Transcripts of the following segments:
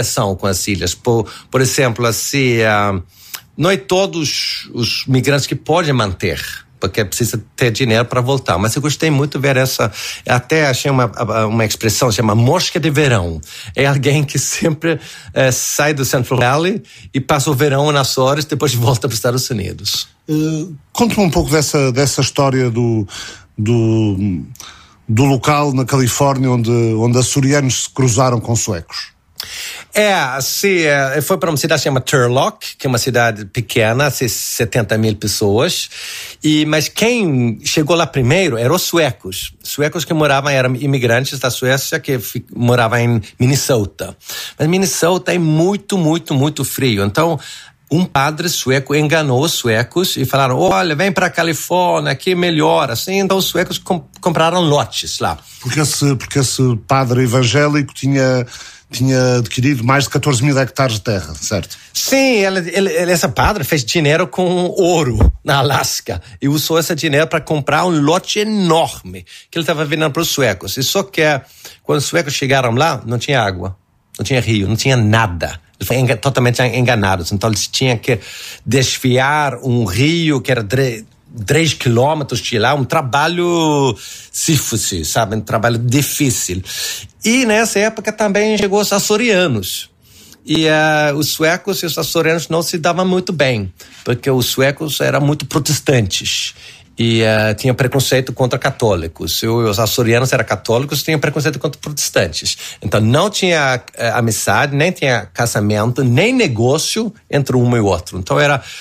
são com as ilhas. Por exemplo, assim, não é todos os migrantes que podem manter, porque precisa ter dinheiro para voltar. Mas eu gostei muito de ver até achei uma expressão que chama mosca de verão. É alguém que sempre sai do Central Valley e passa o verão nas Açores, depois volta para os Estados Unidos. Conta-me um pouco dessa história do local na Califórnia onde açorianos se cruzaram com suecos. Foi para uma cidade chamada Turlock, que é uma cidade pequena, 70 mil pessoas, mas quem chegou lá primeiro eram os suecos. Suecos que eram imigrantes da Suécia que moravam em Minnesota. Mas Minnesota é muito, muito, muito frio, então um padre sueco enganou os suecos e falaram, olha, vem para a Califórnia, aqui é melhor, assim. Então os suecos compraram lotes lá. Porque esse padre evangélico tinha adquirido mais de 14 mil hectares de terra, certo? Sim, essa padre fez dinheiro com ouro na Alasca e usou esse dinheiro para comprar um lote enorme que ele estava vendendo para os suecos. E só que quando os suecos chegaram lá, não tinha água, não tinha rio, não tinha nada. Eles foram totalmente enganados. Então eles tinham que desviar um rio que era 3 quilômetros de lá, um trabalho difícil, sabe? Um trabalho difícil. E nessa época também chegou os açorianos. E os suecos e os açorianos não se davam muito bem, porque os suecos eram muito protestantes e tinham preconceito contra católicos. Os açorianos eram católicos e tinham preconceito contra protestantes. Então não tinha amizade, nem tinha casamento, nem negócio entre um e o outro. Então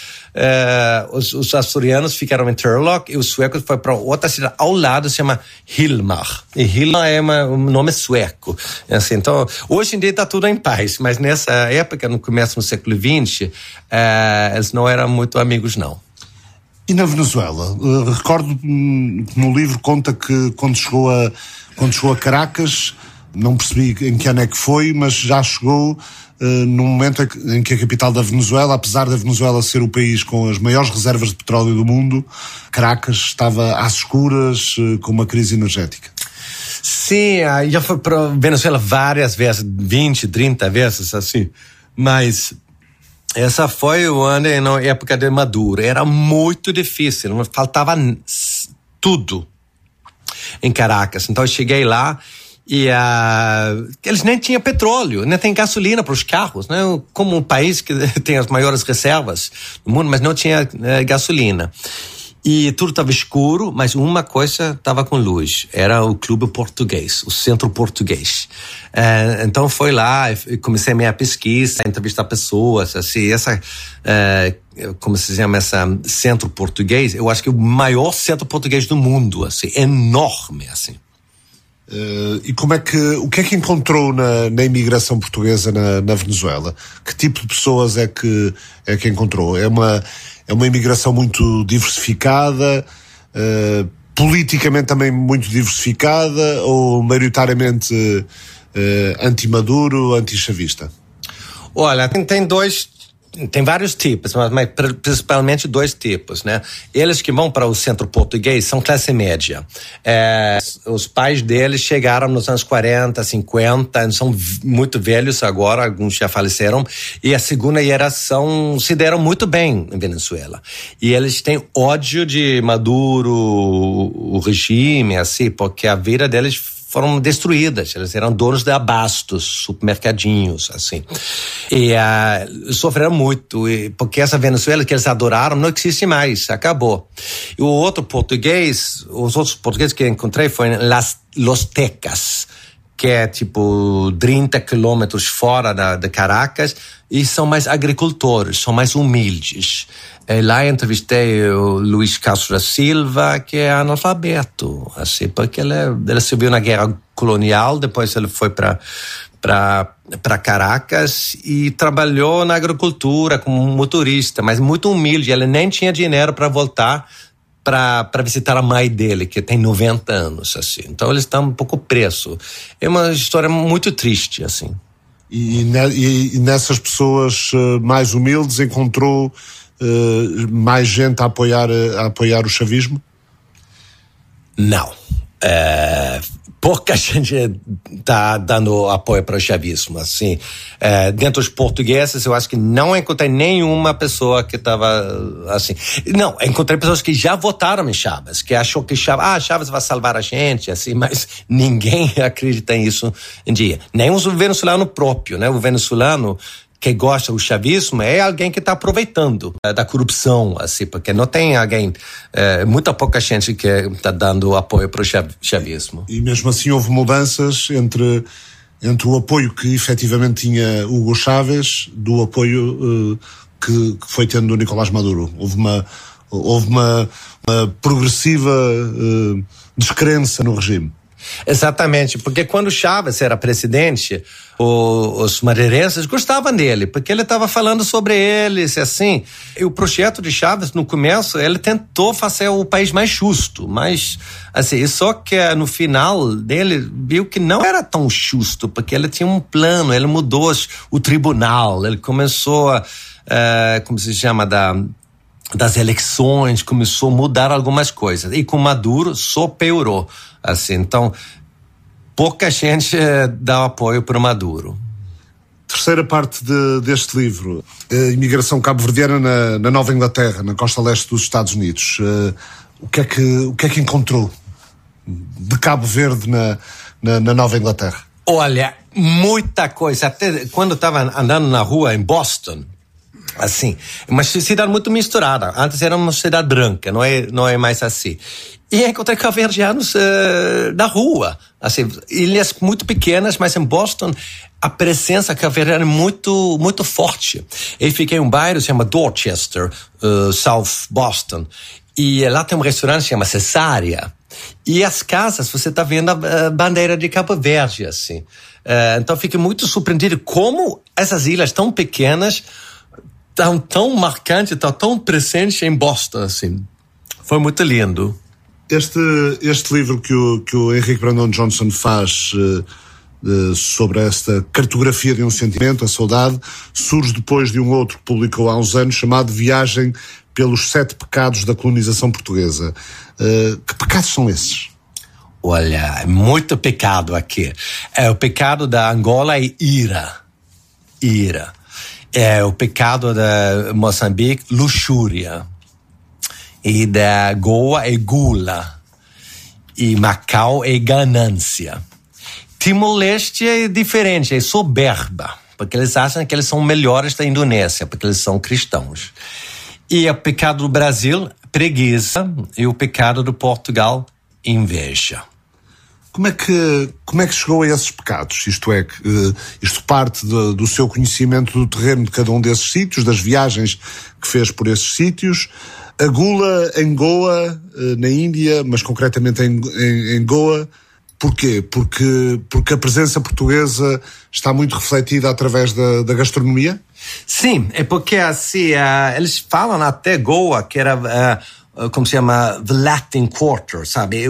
os açorianos ficaram em Turlock e os suecos foram para outra cidade ao lado, se chama Hilmar. E Hilmar é um nome sueco. Assim, então, hoje em dia está tudo em paz, mas nessa época, no começo do século XX, eles não eram muito amigos, não. E na Venezuela? Recordo que no livro conta que quando chegou a Caracas, não percebi em que ano é que foi, mas já chegou num momento em que a capital da Venezuela, apesar da Venezuela ser o país com as maiores reservas de petróleo do mundo, Caracas estava às escuras com uma crise energética. Sim, já fui para a Venezuela várias vezes, 20, 30 vezes, assim, mas essa foi o ano na época de Maduro. Era muito difícil, faltava tudo em Caracas. Então eu cheguei lá e eles nem tinham petróleo, nem tem gasolina para os carros, né? Como um país que tem as maiores reservas do mundo, mas não tinha gasolina. E tudo estava escuro, mas uma coisa estava com luz, era o clube português, o centro português. Então foi lá e comecei a minha pesquisa, a entrevistar pessoas, assim, como se chama, essa centro português, eu acho que é o maior centro português do mundo, assim, enorme, assim. E o que é que encontrou na imigração portuguesa na Venezuela? Que tipo de pessoas é que encontrou? É uma imigração muito diversificada, politicamente também muito diversificada, ou maioritariamente anti-Maduro, anti-chavista? Olha, tem vários tipos, mas principalmente 2 tipos, né? Eles que vão para o centro português são classe média. Os pais deles chegaram nos anos 40, 50, são muito velhos agora, alguns já faleceram, e a segunda geração se deram muito bem em Venezuela. E eles têm ódio de Maduro, o regime, assim, porque a vida deles foram destruídas, eles eram donos de abastos, supermercadinhos, assim. E sofreram muito, porque essa Venezuela que eles adoraram não existe mais, acabou. E os outros portugueses que eu encontrei foram Los Tecas, que é tipo 30 quilômetros fora de Caracas, e são mais agricultores, são mais humildes. Lá eu entrevistei o Luiz Castro da Silva, que é analfabeto, assim, porque ele serviu na guerra colonial, depois ele foi para Caracas e trabalhou na agricultura como motorista, mas muito humilde, ele nem tinha dinheiro para voltar para visitar a mãe dele, que tem 90 anos, assim. Então eles estão um pouco presos. É uma história muito triste, assim. E nessas pessoas mais humildes encontrou mais gente a apoiar o chavismo? Não. pouca gente está dando apoio para o chavismo, assim. Dentro dos portugueses, eu acho que não encontrei nenhuma pessoa que estava assim. Não, encontrei pessoas que já votaram em Chaves, que achou que Chaves vai salvar a gente, assim, mas ninguém acredita nisso em dia. Nem o venezuelano próprio, né? O venezuelano que gosta do chavismo é alguém que está aproveitando da corrupção, assim, porque não tem alguém, muita pouca gente que está dando apoio para o chavismo. E mesmo assim houve mudanças entre o apoio que efetivamente tinha Hugo Chávez do apoio que foi tendo o Nicolás Maduro. Houve uma progressiva descrença no regime. Exatamente, porque quando Chávez era presidente, os madeirenses gostavam dele, porque ele estava falando sobre eles, assim. E o projeto de Chávez, no começo, ele tentou fazer o país mais justo, mas, assim, só que no final dele, viu que não era tão justo, porque ele tinha um plano, ele mudou o tribunal, ele começou como se chama, das eleições, começou a mudar algumas coisas. E com Maduro só piorou. Assim, então, pouca gente dá apoio para o Maduro. Terceira parte deste livro, a imigração cabo-verdiana na Nova Inglaterra, na costa leste dos Estados Unidos. O que é que encontrou de Cabo Verde na Nova Inglaterra? Olha, muita coisa. Até quando eu estava andando na rua em Boston, assim, uma cidade muito misturada. Antes era uma cidade branca, não é mais assim. E encontrei cabo-verdianos na rua, assim, ilhas muito pequenas, mas em Boston a presença cabo-verdiana é muito, muito forte. Eu fiquei em um bairro que se chama Dorchester, South Boston, e lá tem um restaurante que se chama Cesária. E as casas, você está vendo a bandeira de Cabo Verde, assim. Então fiquei muito surpreendido como essas ilhas tão pequenas estão tão marcantes, estão tão presentes em Boston, assim. Foi muito lindo. Este livro que o Henrique Brandão Johnson faz sobre esta cartografia de um sentimento, a saudade, surge depois de um outro que publicou há uns anos, chamado Viagem pelos 7 Pecados da Colonização Portuguesa. Que pecados são esses? Olha, é muito pecado aqui. O pecado da Angola é ira. O pecado da Moçambique, luxúria. E da Goa é gula. E Macau é ganância. Timor-Leste é diferente, é soberba. Porque eles acham que eles são melhores da Indonésia, porque eles são cristãos. E o pecado do Brasil, preguiça. E o pecado do Portugal, inveja. Como é que chegou a esses pecados? Isto é, isto parte do seu conhecimento do terreno de cada um desses sítios, das viagens que fez por esses sítios. A gula em Goa, na Índia, mas concretamente em Goa, porquê? Porque a presença portuguesa está muito refletida através da gastronomia? Sim, é porque assim, eles falam até Goa, que era, como se chama, the Latin Quarter, sabe?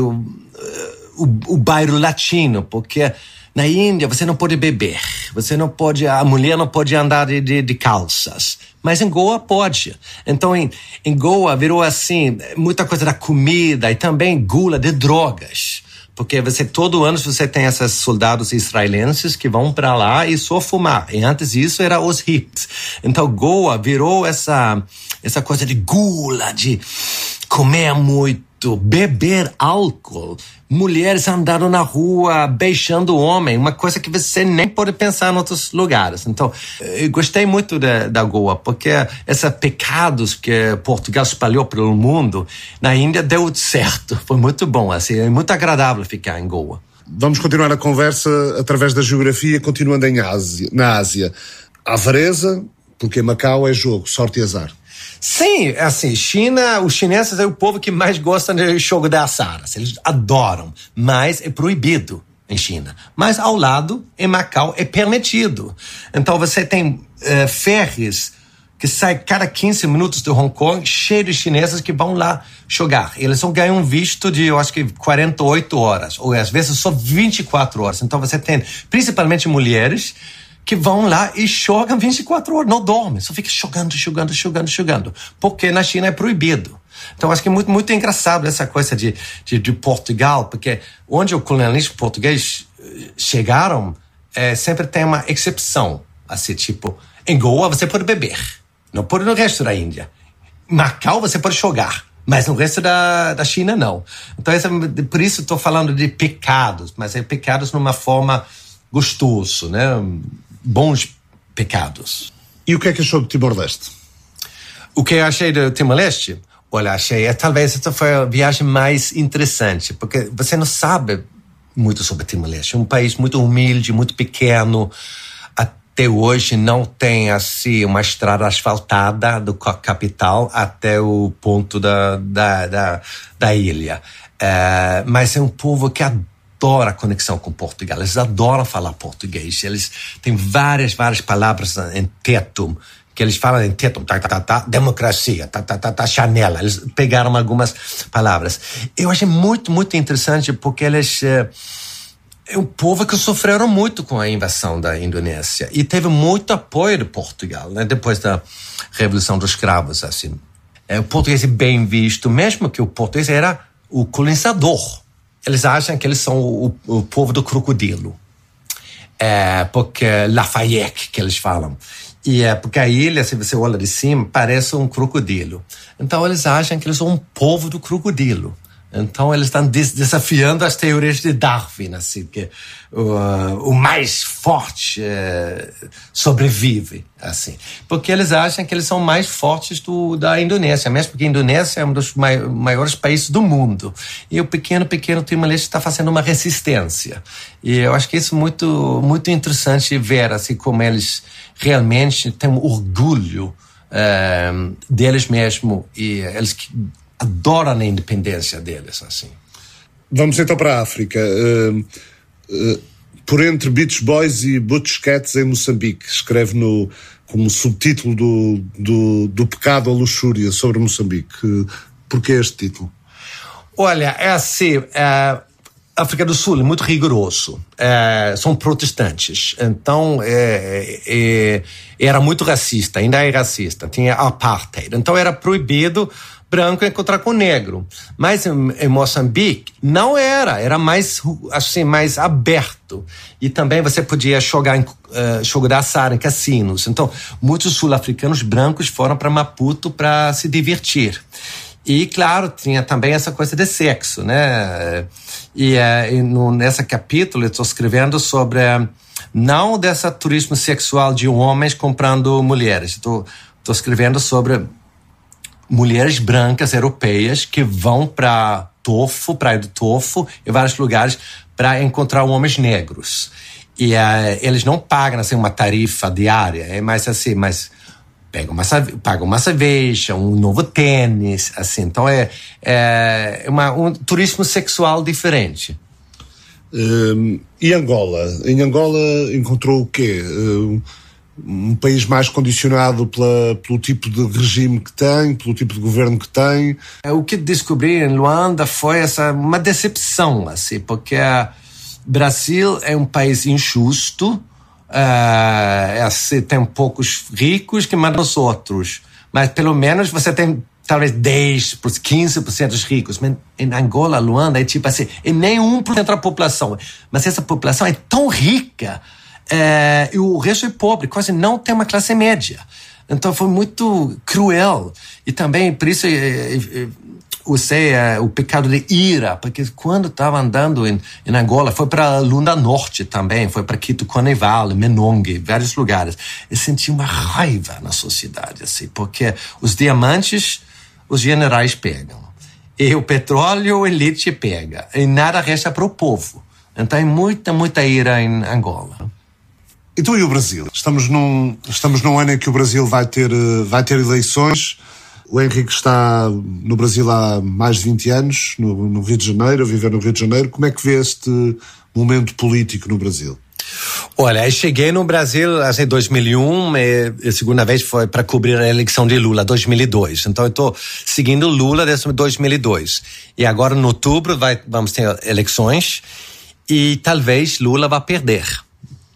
O bairro latino, porque na Índia você não pode beber, a mulher não pode andar de calças, mas em Goa pode. Então em Goa virou assim, muita coisa da comida e também gula de drogas, porque todo ano você tem esses soldados israelenses que vão para lá e só fumar, e antes disso era os hippies. Então Goa virou essa coisa de gula, de comer muito, beber álcool. Mulheres andaram na rua beijando o homem, uma coisa que você nem pode pensar em outros lugares. Então, eu gostei muito da Goa, porque esses pecados que Portugal espalhou pelo mundo, na Índia deu certo. Foi muito bom, assim, é muito agradável ficar em Goa. Vamos continuar a conversa através da geografia, continuando na Ásia. Avareza, porque Macau é jogo, sorte e azar. Sim, assim, China, os chineses é o povo que mais gosta de jogo de azar. Eles adoram, mas é proibido em China. Mas ao lado, em Macau, é permitido. Então você tem ferries que saem cada 15 minutos de Hong Kong, cheio de chineses que vão lá jogar. Eles vão ganhar um visto de, eu acho que 48 horas, ou às vezes só 24 horas. Então você tem, principalmente mulheres, que vão lá e jogam 24 horas, não dormem, só fica jogando. Porque na China é proibido. Então, acho que é muito, muito engraçado essa coisa de Portugal, porque onde o colonialismo português chegaram, sempre tem uma exceção. Assim, tipo, em Goa você pode beber, não pode no resto da Índia. Macau você pode jogar, mas no resto da China não. Então, por isso estou falando de pecados, mas é pecados numa forma gostoso, né? Bons pecados. E o que é que achou do Timor-Leste? O que eu achei do Timor-Leste? Olha, achei, talvez essa foi a viagem mais interessante, porque você não sabe muito sobre Timor-Leste. É um país muito humilde, muito pequeno. Até hoje não tem, assim, uma estrada asfaltada do capital até o ponto da ilha. Mas é um povo que adora a conexão com Portugal. Eles adoram falar português. Eles têm várias palavras em tetum, que eles falam em tetum, democracia, chanela. Eles pegaram algumas palavras. Eu achei muito, muito interessante porque eles... É um povo que sofreram muito com a invasão da Indonésia e teve muito apoio de Portugal, né? Depois da Revolução dos Cravos, assim. O português é bem visto, mesmo que o português era o colonizador. Eles acham que eles são o povo do crocodilo. Porque Lafayette, que eles falam. E porque a ilha, se você olha de cima, parece um crocodilo. Então eles acham que eles são um povo do crocodilo. Então eles estão desafiando as teorias de Darwin, assim, que o mais forte sobrevive, assim. Porque eles acham que eles são mais fortes da Indonésia, mesmo porque a Indonésia é um dos maiores países do mundo. E o pequeno Timor-Leste está fazendo uma resistência. E eu acho que isso é muito, muito interessante ver, assim, como eles realmente têm um orgulho deles mesmos e eles adoram a independência deles, assim. Vamos então para a África. Por entre Beach Boys e Butch Cats em Moçambique, escreve como subtítulo do pecado à luxúria sobre Moçambique. Porquê este título? Olha, é assim, África do Sul é muito rigoroso, são protestantes, então era muito racista, ainda é racista, tinha apartheid, então era proibido branco encontrar com negro. Mas em Moçambique não era mais, assim, mais aberto. E também você podia jogar jogo de azar em cassinos. Então, muitos sul-africanos brancos foram para Maputo para se divertir. E, claro, tinha também essa coisa de sexo, né? Nesse capítulo eu estou escrevendo sobre não desse turismo sexual de homens comprando mulheres. Estou escrevendo sobre mulheres brancas europeias que vão para Praia do Tofo e vários lugares para encontrar homens negros. E eles não pagam, assim, uma tarifa diária, mas pagam uma cerveja, um novo tênis, assim. Então um turismo sexual diferente. E Angola? Em Angola encontrou o quê? Um país mais condicionado pelo tipo de regime que tem, pelo tipo de governo que tem. O que descobri em Luanda foi uma decepção, assim, porque o Brasil é um país injusto, assim, tem poucos ricos que mandam os outros, mas pelo menos você tem talvez 10%, 15% dos ricos. Mas em Angola, Luanda, é tipo assim, é nem 1% da população, mas essa população é tão rica, e o resto é pobre, quase não tem uma classe média. Então foi muito cruel. E também, por isso, usei o pecado de ira, porque quando estava andando em Angola, foi para Lunda Norte também, foi para Quito Coneval, Menongue, vários lugares. Eu senti uma raiva na sociedade, assim, porque os diamantes, os generais pegam. E o petróleo, a elite pega. E nada resta para o povo. Então é muita, muita ira em Angola. Então, e o Brasil? Estamos num ano em que o Brasil vai ter eleições. O Henrique está no Brasil há mais de 20 anos, no Rio de Janeiro, a viver no Rio de Janeiro. Como é que vê este momento político no Brasil? Olha, eu cheguei no Brasil em 2001, a segunda vez foi para cobrir a eleição de Lula, 2002. Então eu estou seguindo Lula desde 2002. E agora, em outubro, vamos ter eleições e talvez Lula vá perder.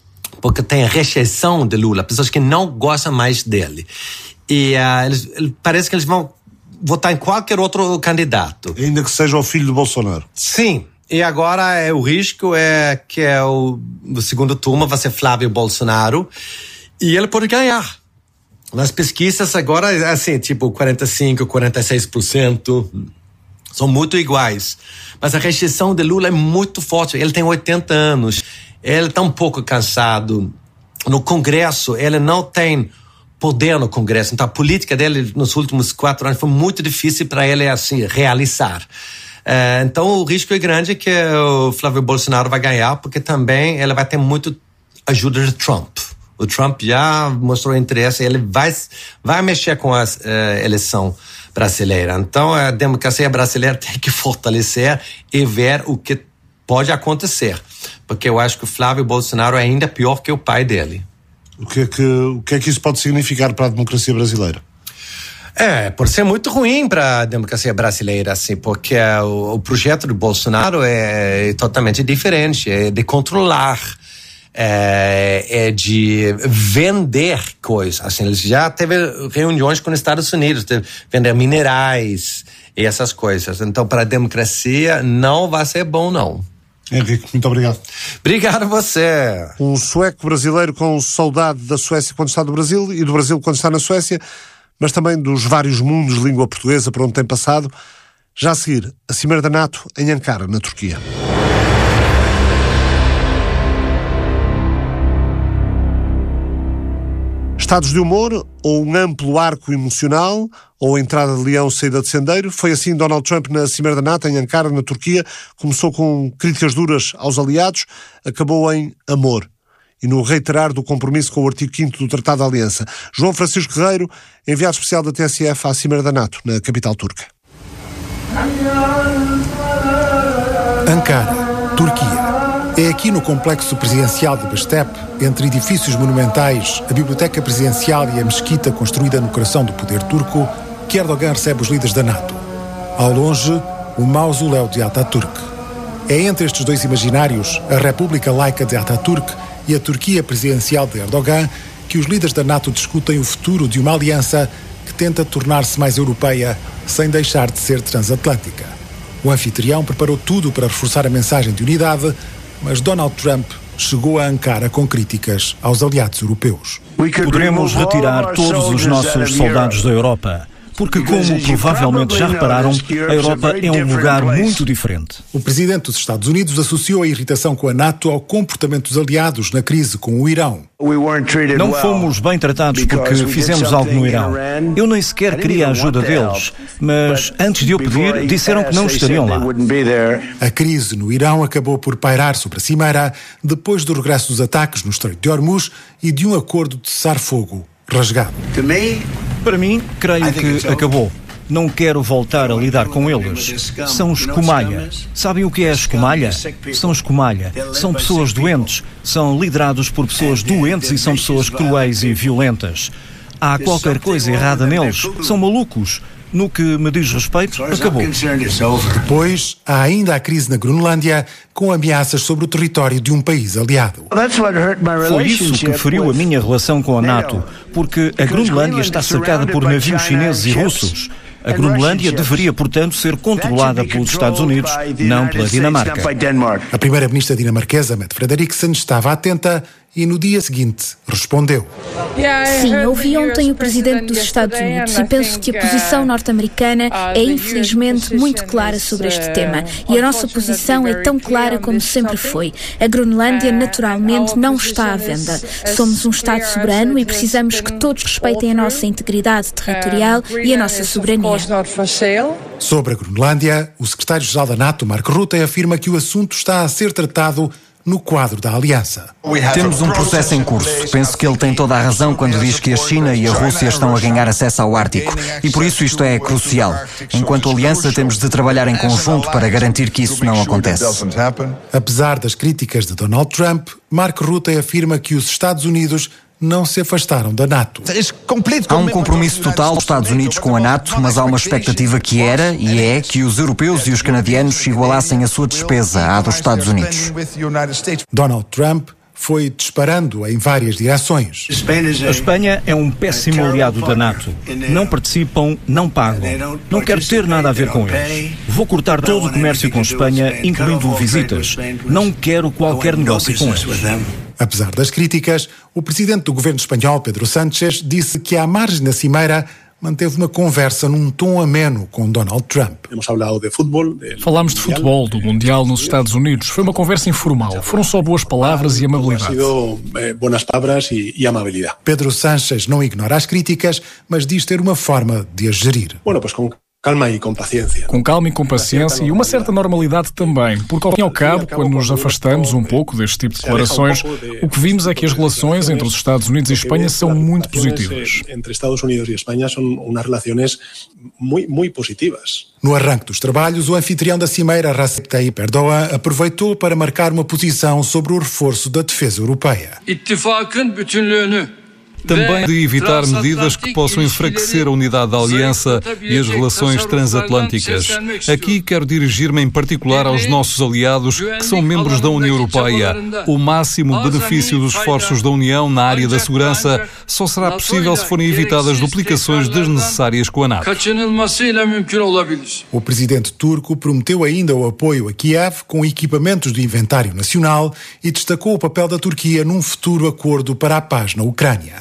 porque tem rejeição de Lula, pessoas que não gostam mais dele. E parece que eles vão votar em qualquer outro candidato. Ainda que seja o filho do Bolsonaro. Sim. E agora o risco é que o segundo turno vai ser Flávio Bolsonaro e ele pode ganhar. Nas pesquisas agora, assim, tipo 45%, 46%, são muito iguais. Mas a rejeição de Lula é muito forte. Ele tem 80 anos, ele está um pouco cansado. No Congresso, ele não tem poder no Congresso. Então a política dele nos últimos 4 anos foi muito difícil para ele assim realizar. Então o risco é grande que o Flávio Bolsonaro vai ganhar, porque também ele vai ter muito ajuda de Trump. O Trump já mostrou interesse, ele vai mexer com a eleição brasileira. Então a democracia brasileira tem que fortalecer e ver o que pode acontecer, porque eu acho que o Flávio Bolsonaro é ainda pior que o pai dele. O que é que isso pode significar para a democracia brasileira? Por ser muito ruim para a democracia brasileira, assim, porque o projeto do Bolsonaro é totalmente diferente, é de controlar, é de vender coisas, assim, ele já teve reuniões com os Estados Unidos, de vender minerais e essas coisas, então para a democracia não vai ser bom, não. Henrique, muito obrigado. Obrigado a você. Um sueco brasileiro com saudade da Suécia quando está no Brasil e do Brasil quando está na Suécia, mas também dos vários mundos de língua portuguesa por onde tem passado. Já a seguir, a Cimeira da NATO em Ankara, na Turquia. Estados de humor, ou um amplo arco emocional, ou entrada de leão, saída de sendeiro. Foi assim Donald Trump na Cimeira da NATO em Ankara, na Turquia. Começou com críticas duras aos aliados, acabou em amor e no reiterar do compromisso com o artigo 5º do Tratado de Aliança. João Francisco Guerreiro, enviado especial da TSF à Cimeira da NATO, na capital turca. Ankara, Turquia. É aqui no complexo presidencial de Bestep, entre edifícios monumentais, a biblioteca presidencial e a mesquita construída no coração do poder turco, que Erdogan recebe os líderes da NATO. Ao longe, o mausoléu de Ataturk. É entre estes dois imaginários, a República Laica de Ataturk e a Turquia presidencial de Erdogan, que os líderes da NATO discutem o futuro de uma aliança que tenta tornar-se mais europeia sem deixar de ser transatlântica. O anfitrião preparou tudo para reforçar a mensagem de unidade, mas Donald Trump chegou a Ankara com críticas aos aliados europeus. Poderemos retirar todos os nossos soldados da Europa, porque, como provavelmente já repararam, a Europa é um lugar muito diferente. O presidente dos Estados Unidos associou a irritação com a NATO ao comportamento dos aliados na crise com o Irão. Não fomos bem tratados porque fizemos algo no Irão. Eu nem sequer queria a ajuda deles, mas antes de eu pedir, disseram que não estariam lá. A crise no Irão acabou por pairar sobre a Cimeira depois do regresso dos ataques no Estreito de Hormuz e de um acordo de cessar-fogo rasgado. Para mim, creio que acabou. Não quero voltar a lidar com eles. São escumalha. Sabem o que é escumalha? São escumalha. São pessoas doentes. São liderados por pessoas doentes e são pessoas cruéis e violentas. Há qualquer coisa errada neles. São malucos. No que me diz respeito, acabou. Depois, há ainda a crise na Groenlândia, com ameaças sobre o território de um país aliado. Foi isso que feriu a minha relação com a NATO, porque a Groenlândia está cercada por navios chineses e russos. A Groenlândia deveria, portanto, ser controlada pelos Estados Unidos, não pela Dinamarca. A primeira-ministra dinamarquesa, Mette Frederiksen, estava atenta e no dia seguinte respondeu. Sim, ouvi ontem o presidente dos Estados Unidos e penso que a posição norte-americana é infelizmente muito clara sobre este tema. E a nossa posição é tão clara como sempre foi. A Groenlândia naturalmente não está à venda. Somos um Estado soberano e precisamos que todos respeitem a nossa integridade territorial e a nossa soberania. Sobre a Groenlândia, o secretário-geral da NATO, Mark Rutte, afirma que o assunto está a ser tratado no quadro da aliança. Temos um processo em curso. Penso que ele tem toda a razão quando diz que a China e a Rússia estão a ganhar acesso ao Ártico. E por isso isto é crucial. Enquanto aliança, temos de trabalhar em conjunto para garantir que isso não acontece. Apesar das críticas de Donald Trump, Mark Rutte afirma que os Estados Unidos não se afastaram da NATO. Há um compromisso total dos Estados Unidos com a NATO, mas há uma expectativa que era e é que os europeus e os canadianos igualassem a sua despesa à dos Estados Unidos. Donald Trump foi disparando em várias direções. A Espanha é um péssimo aliado da NATO. Não participam, não pagam. Não quero ter nada a ver com eles. Vou cortar todo o comércio com Espanha, incluindo visitas. Não quero qualquer negócio com eles. Apesar das críticas, o presidente do governo espanhol, Pedro Sánchez, disse que, à margem da cimeira, manteve uma conversa num tom ameno com Donald Trump. Falámos de futebol, do Mundial nos Estados Unidos. Foi uma conversa informal. Foram só boas palavras e amabilidade. Pedro Sánchez não ignora as críticas, mas diz ter uma forma de as gerir. Com calma e com paciência e uma certa normalidade também, porque ao fim e ao cabo, quando nos afastamos um pouco deste tipo de declarações, o que vimos é que as relações entre os Estados Unidos e Espanha são muito positivas. No arranque dos trabalhos, o anfitrião da cimeira, Recep Tayyip Erdogan, aproveitou para marcar uma posição sobre o reforço da defesa europeia. Também de evitar medidas que possam enfraquecer a unidade da aliança e as relações transatlânticas. Aqui quero dirigir-me em particular aos nossos aliados que são membros da União Europeia. O máximo benefício dos esforços da União na área da segurança só será possível se forem evitadas duplicações desnecessárias com a NATO. O presidente turco prometeu ainda o apoio a Kiev com equipamentos do inventário nacional e destacou o papel da Turquia num futuro acordo para a paz na Ucrânia.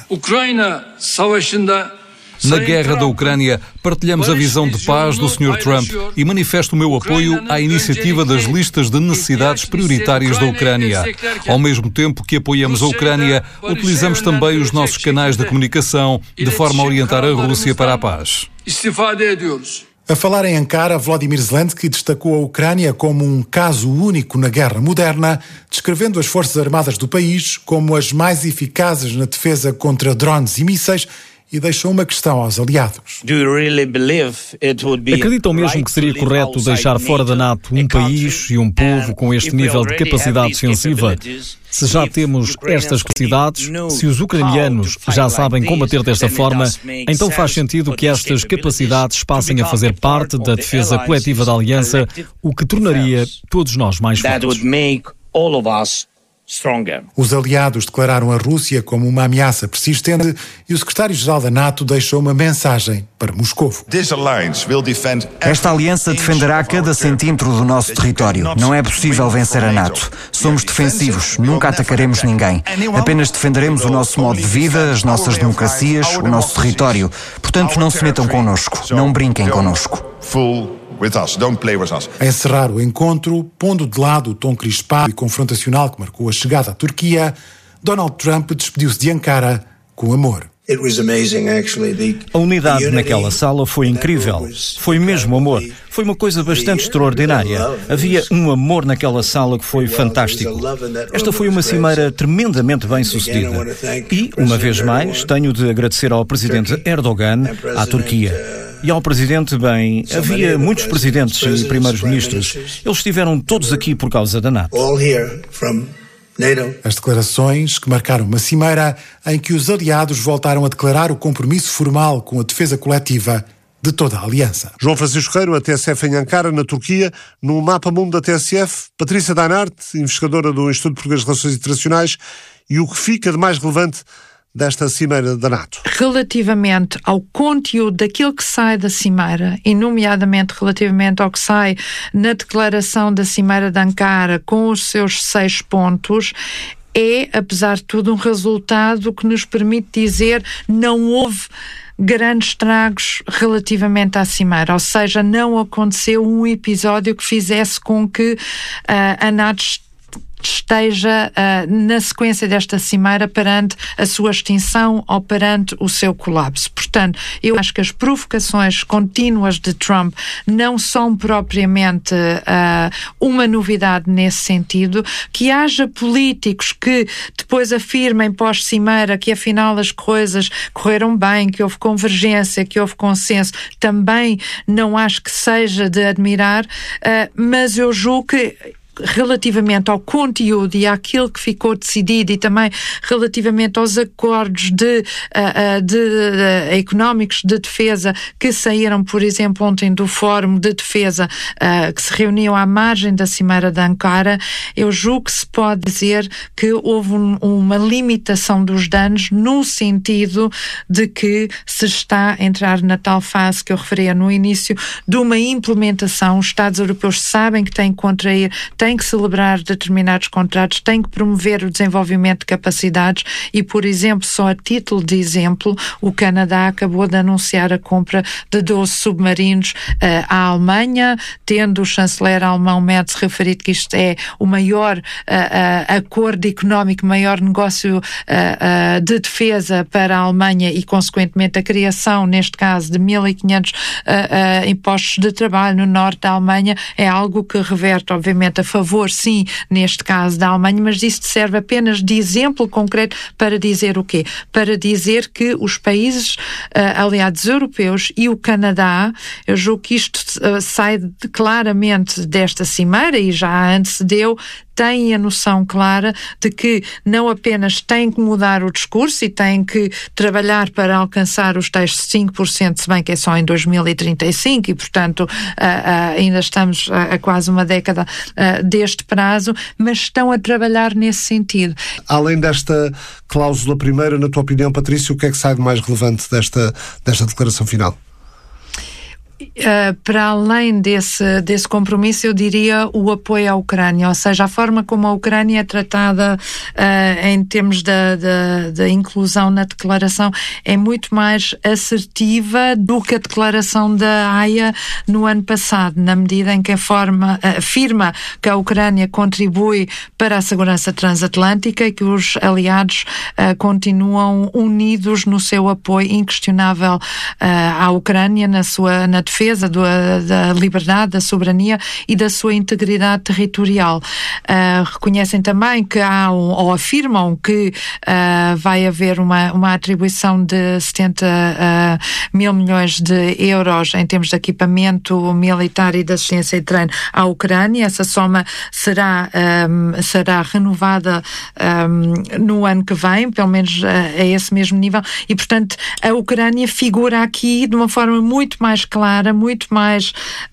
Na guerra da Ucrânia, partilhamos a visão de paz do Sr. Trump e manifesto o meu apoio à iniciativa das listas de necessidades prioritárias da Ucrânia. Ao mesmo tempo que apoiamos a Ucrânia, utilizamos também os nossos canais de comunicação de forma a orientar a Rússia para a paz. A falar em Ankara, Volodymyr Zelensky destacou a Ucrânia como um caso único na guerra moderna, descrevendo as forças armadas do país como as mais eficazes na defesa contra drones e mísseis e deixou uma questão aos aliados. Acreditam mesmo que seria correto deixar fora da NATO um país e um povo com este nível de capacidade defensiva? Se já temos estas capacidades, se os ucranianos já sabem combater desta forma, então faz sentido que estas capacidades passem a fazer parte da defesa coletiva da Aliança, o que tornaria todos nós mais fortes. Os aliados declararam a Rússia como uma ameaça persistente e o secretário-geral da NATO deixou uma mensagem para Moscovo. Esta aliança defenderá cada centímetro do nosso território. Não é possível vencer a NATO. Somos defensivos, nunca atacaremos ninguém. Apenas defenderemos o nosso modo de vida, as nossas democracias, o nosso território. Portanto, não se metam connosco, não brinquem connosco. A encerrar o encontro, pondo de lado o tom crispado e confrontacional que marcou a chegada à Turquia, Donald Trump despediu-se de Ankara com amor. A unidade naquela sala foi incrível. Foi mesmo amor. Foi uma coisa bastante extraordinária. Havia um amor naquela sala que foi fantástico. Esta foi uma cimeira tremendamente bem sucedida. E, uma vez mais, tenho de agradecer ao presidente Erdogan, à Turquia. E ao presidente, bem, havia muitos presidentes e primeiros-ministros. Eles estiveram todos aqui por causa da NATO. As declarações que marcaram uma cimeira em que os aliados voltaram a declarar o compromisso formal com a defesa coletiva de toda a aliança. João Francisco Reiro, a TSF em Ankara, na Turquia. No Mapa Mundo da TSF, Patrícia Danarte, investigadora do Instituto Português de Relações Internacionais, e o que fica de mais relevante desta cimeira da NATO. Relativamente ao conteúdo daquilo que sai da cimeira, e nomeadamente relativamente ao que sai na declaração da cimeira de Ankara com os seus 6 pontos, é, apesar de tudo, um resultado que nos permite dizer não houve grandes estragos relativamente à cimeira, ou seja, não aconteceu um episódio que fizesse com que a NATO esteja na sequência desta cimeira perante a sua extinção ou perante o seu colapso. Portanto, eu acho que as provocações contínuas de Trump não são propriamente uma novidade nesse sentido. Que haja políticos que depois afirmem pós-cimeira que afinal as coisas correram bem, que houve convergência, que houve consenso, também não acho que seja de admirar, mas eu julgo que relativamente ao conteúdo e àquilo que ficou decidido e também relativamente aos acordos económicos de defesa que saíram, por exemplo, ontem do Fórum de Defesa que se reuniu à margem da Cimeira de Ankara, eu julgo que se pode dizer que houve uma limitação dos danos no sentido de que se está a entrar na tal fase que eu referia no início de uma implementação. Os Estados europeus sabem que têm que contrair, têm que celebrar determinados contratos, têm que promover o desenvolvimento de capacidades e, por exemplo, só a título de exemplo, o Canadá acabou de anunciar a compra de 12 submarinos à Alemanha, tendo o chanceler alemão Merz referido que isto é o maior acordo económico, maior negócio de defesa para a Alemanha e, consequentemente, a criação, neste caso, de 1.500 postos de trabalho no norte da Alemanha é algo que reverte, obviamente, a favor, sim, neste caso da Alemanha, mas isso serve apenas de exemplo concreto para dizer o quê? Para dizer que os países aliados europeus e o Canadá, eu julgo que isto sai claramente desta cimeira e já antecedeu, têm a noção clara de que não apenas têm que mudar o discurso e têm que trabalhar para alcançar os tais 5%, se bem que é só em 2035 e, portanto, ainda estamos a quase uma década deste prazo, mas estão a trabalhar nesse sentido. Além desta cláusula primeira, na tua opinião, Patrícia, o que é que sai de mais relevante desta declaração final? Para além desse compromisso, eu diria o apoio à Ucrânia, ou seja, a forma como a Ucrânia é tratada em termos da inclusão na declaração é muito mais assertiva do que a declaração da Haia no ano passado, na medida em que afirma que a Ucrânia contribui para a segurança transatlântica e que os aliados continuam unidos no seu apoio inquestionável à Ucrânia na defesa da liberdade, da soberania e da sua integridade territorial. Reconhecem também que ou afirmam que vai haver uma atribuição de 70 mil milhões de euros em termos de equipamento militar e de assistência e treino à Ucrânia. Essa soma será renovada no ano que vem, pelo menos a esse mesmo nível, e, portanto, a Ucrânia figura aqui de uma forma muito mais clara, muito mais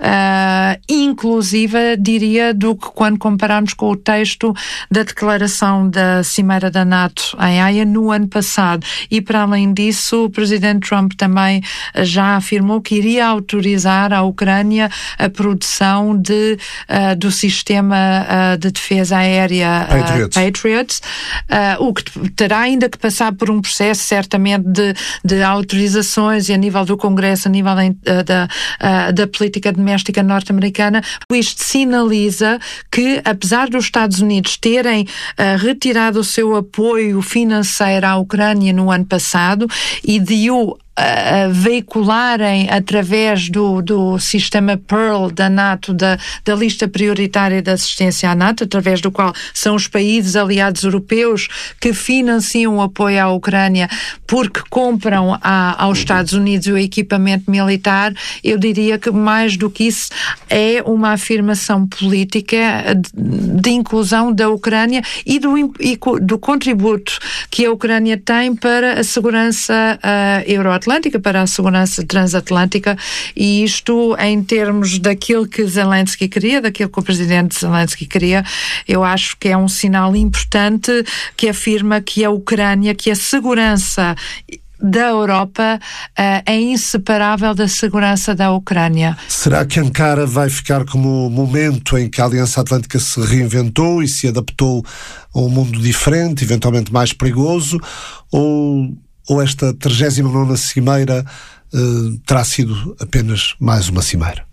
inclusiva, diria, do que quando compararmos com o texto da declaração da Cimeira da NATO em Haia no ano passado. E, para além disso, o presidente Trump também já afirmou que iria autorizar à Ucrânia a produção do sistema de defesa aérea Patriot, o que terá ainda que passar por um processo, certamente, de autorizações e a nível do Congresso, a nível da política doméstica norte-americana. Isto sinaliza que, apesar dos Estados Unidos terem retirado o seu apoio financeiro à Ucrânia no ano passado e de o veicularem através do sistema Pearl da NATO, da lista prioritária de assistência à NATO, através do qual são os países aliados europeus que financiam o apoio à Ucrânia porque compram aos Estados Unidos o equipamento militar. Eu diria que mais do que isso é uma afirmação política de inclusão da Ucrânia e do contributo que a Ucrânia tem para a segurança euroatlântica, para a segurança transatlântica, e isto em termos daquilo que Zelensky queria, daquilo que o presidente Zelensky queria, eu acho que é um sinal importante que afirma que a Ucrânia, que a segurança da Europa é inseparável da segurança da Ucrânia. Será que Ankara vai ficar como o momento em que a Aliança Atlântica se reinventou e se adaptou a um mundo diferente, eventualmente mais perigoso, ou esta 39ª cimeira terá sido apenas mais uma cimeira?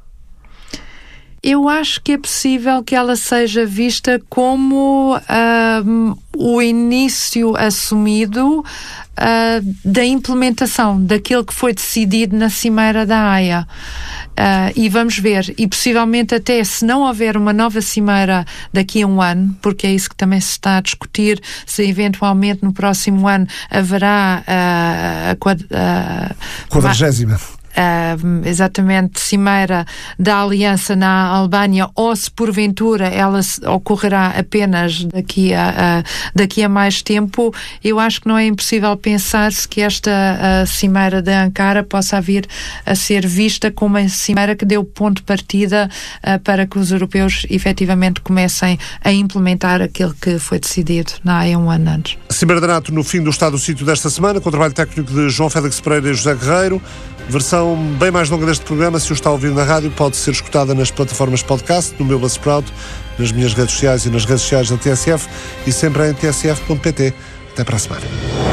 Eu acho que é possível que ela seja vista como o início assumido da implementação daquilo que foi decidido na Cimeira da Haia. E vamos ver, e possivelmente até se não houver uma nova cimeira daqui a um ano, porque é isso que também se está a discutir, se eventualmente no próximo ano haverá a 40ª. exatamente cimeira da aliança na Albânia, ou se porventura ela ocorrerá apenas daqui a mais tempo, eu acho que não é impossível pensar-se que esta cimeira de Ankara possa vir a ser vista como uma cimeira que deu ponto de partida para que os europeus efetivamente comecem a implementar aquilo que foi decidido na AE um ano antes. Cimeira da NATO no fim do estado do sítio desta semana, com o trabalho técnico de João Félix Pereira e José Guerreiro. Versão bem mais longa deste programa, se o está a ouvir na rádio, pode ser escutada nas plataformas podcast, no meu Buzzsprout, nas minhas redes sociais e nas redes sociais da TSF, e sempre em tsf.pt. Até para a semana.